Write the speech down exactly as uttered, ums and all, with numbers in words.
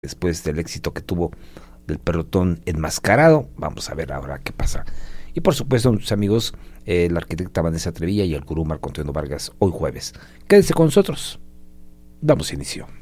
después del éxito que tuvo del pelotón enmascarado. Vamos a ver ahora qué pasa. Y por supuesto, nuestros amigos, eh, la arquitecta Vanessa Trevilla y el gurú Marco Antonio Vargas, hoy jueves. Quédense con nosotros. Damos inicio.